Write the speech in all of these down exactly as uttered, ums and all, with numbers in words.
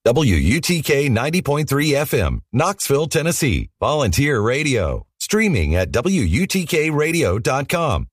W U T K ninety point three F M, Knoxville, Tennessee. Volunteer radio. Streaming at W U T K radio dot com.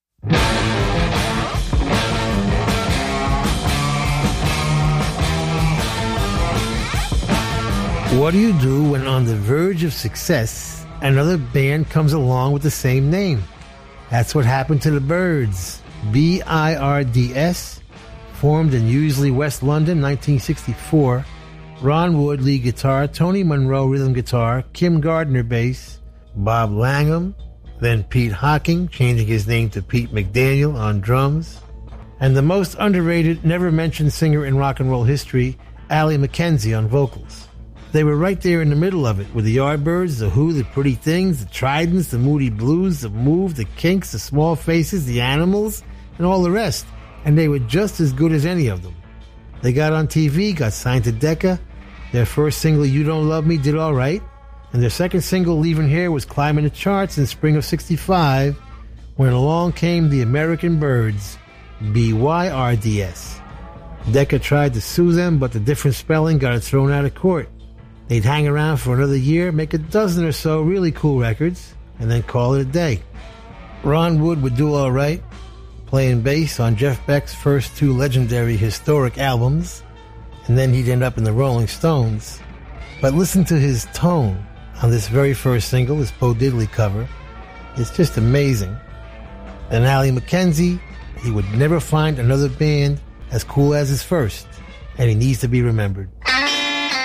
What do you do when on the verge of success, another band comes along with the same name? That's what happened to the Byrds. B I R D S, formed in Useley, West London, nineteen sixty-four. Ron Wood, lead guitar, Tony Monroe, rhythm guitar, Kim Gardner, bass, Bob Langham, then Pete Hocking, changing his name to Pete McDaniel on drums, and the most underrated, never-mentioned singer in rock and roll history, Allie McKenzie on vocals. They were right there in the middle of it, with the Yardbirds, the Who, the Pretty Things, the Tridents, the Moody Blues, the Move, the Kinks, the Small Faces, the Animals, and all the rest, and they were just as good as any of them. They got on T V, got signed to Decca. Their first single, You Don't Love Me, did all right, and their second single, Leaving Here, was climbing the charts in spring of sixty-five, when along came the American Byrds, B Y R D S. Decca tried to sue them, but the different spelling got it thrown out of court. They'd hang around for another year, make a dozen or so really cool records, and then call it a day. Ron Wood would do all right, playing bass on Jeff Beck's first two legendary historic albums, and then he'd end up in the Rolling Stones. But listen to his tone on this very first single, this Bo Diddley cover. It's just amazing. And Allie McKenzie, he would never find another band as cool as his first, and he needs to be remembered.